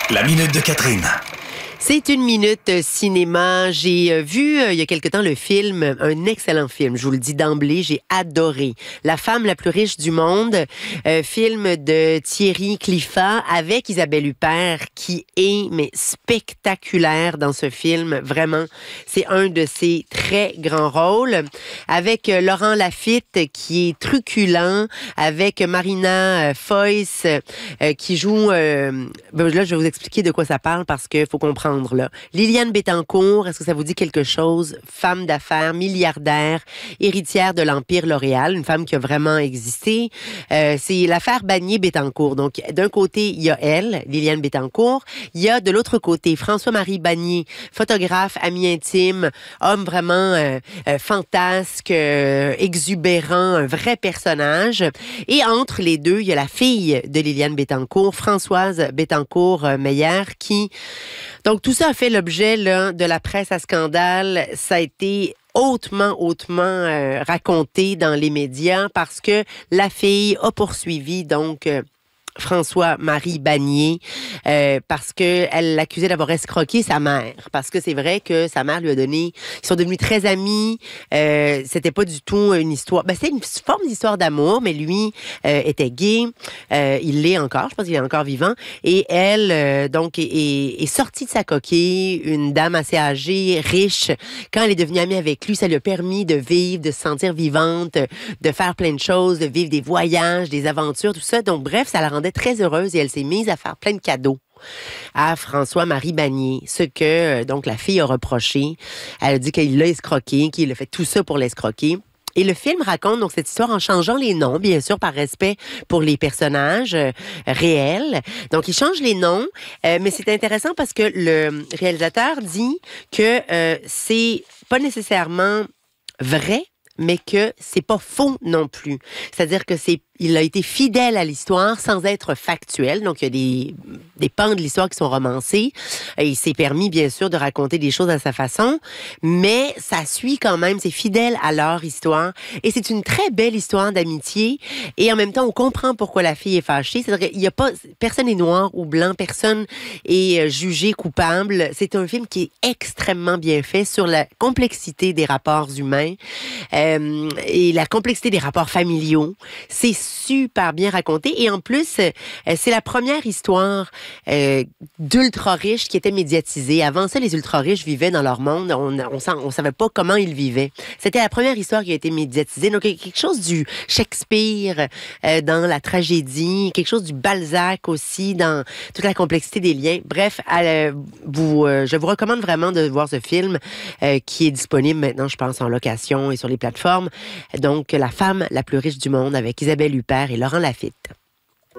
La minute de Catherine. C'est une minute cinéma. J'ai vu il y a quelque temps le film, un excellent film, je vous le dis d'emblée, j'ai adoré. La femme la plus riche du monde, film de Thierry Cliffat avec Isabelle Huppert qui est spectaculaire dans ce film. Vraiment, c'est un de ses très grands rôles. Avec Laurent Lafitte qui est truculent, avec Marina Foïs qui joue... là, je vais vous expliquer de quoi ça parle parce qu'il faut comprendre. Là. Liliane Bettencourt, est-ce que ça vous dit quelque chose? Femme d'affaires, milliardaire, héritière de l'Empire L'Oréal, une femme qui a vraiment existé. C'est l'affaire Bagné-Bettencourt. Donc, d'un côté, il y a elle, Liliane Bettencourt. Il y a de l'autre côté François-Marie Bagné, photographe, ami intime, homme vraiment fantasque, exubérant, un vrai personnage. Et entre les deux, il y a la fille de Liliane Bettencourt, Françoise Bettencourt-Meyer, qui... Donc, tout ça a fait l'objet là, de la presse à scandale. Ça a été hautement raconté dans les médias parce que la fille a poursuivi donc... François-Marie Bagné parce qu'elle l'accusait d'avoir escroqué sa mère. Parce que c'est vrai que sa mère lui a donné... Ils sont devenus très amis. C'était pas du tout une histoire... c'était une forme d'histoire d'amour, mais lui était gay. Il l'est encore. Je pense qu'il est encore vivant. Et elle, donc, est sortie de sa coquille. Une dame assez âgée, riche. Quand elle est devenue amie avec lui, ça lui a permis de vivre, de se sentir vivante, de faire plein de choses, de vivre des voyages, des aventures, tout ça. Donc, bref, ça la rendait très heureuse et elle s'est mise à faire plein de cadeaux à François-Marie Bagné, ce que donc la fille a reproché. Elle a dit qu'il l'a escroqué, qu'il a fait tout ça pour l'escroquer. Et le film raconte donc cette histoire en changeant les noms, bien sûr, par respect pour les personnages réels. Donc, il change les noms, mais c'est intéressant parce que le réalisateur dit que c'est pas nécessairement vrai, mais que c'est pas faux non plus. C'est-à-dire que il a été fidèle à l'histoire sans être factuel. Donc, il y a des pans de l'histoire qui sont romancés. Et il s'est permis, bien sûr, de raconter des choses à sa façon, mais ça suit quand même, c'est fidèle à leur histoire. Et c'est une très belle histoire d'amitié. Et en même temps, on comprend pourquoi la fille est fâchée. C'est-à-dire qu'il y a pas, personne n'est noir ou blanc, personne est jugé coupable. C'est un film qui est extrêmement bien fait sur la complexité des rapports humains et la complexité des rapports familiaux. C'est super bien raconté. Et en plus, c'est la première histoire d'ultra riches qui était médiatisée. Avant ça, les ultra riches vivaient dans leur monde. On savait pas comment ils vivaient. C'était la première histoire qui a été médiatisée. Donc, quelque chose du Shakespeare dans la tragédie, quelque chose du Balzac aussi dans toute la complexité des liens. Bref, je vous recommande vraiment de voir ce film qui est disponible maintenant, je pense, en location et sur les plateformes. Donc, La femme la plus riche du monde avec Isabelle Huppert et Laurent Lafitte.